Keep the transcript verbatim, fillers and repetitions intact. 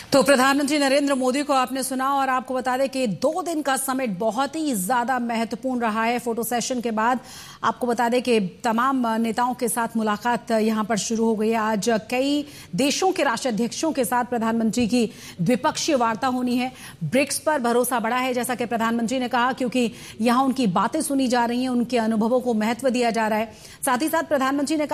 तो प्रधानमंत्री नरेंद्र मोदी को आपने सुना और आपको बता दें कि दो दिन का समिट बहुत ही ज्यादा महत्वपूर्ण रहा है। फोटो सेशन के बाद आपको बता दें कि तमाम नेताओं के साथ मुलाकात यहां पर शुरू हो गई है। आज कई देशों के राष्ट्राध्यक्षों के साथ प्रधानमंत्री की द्विपक्षीय वार्ता होनी है। ब्रिक्स पर भरोसा बढ़ा है, जैसा कि प्रधानमंत्री ने कहा, क्योंकि यहां उनकी बातें सुनी जा रही हैं, उनके अनुभवों को महत्व दिया जा रहा है। साथ ही साथ प्रधानमंत्री ने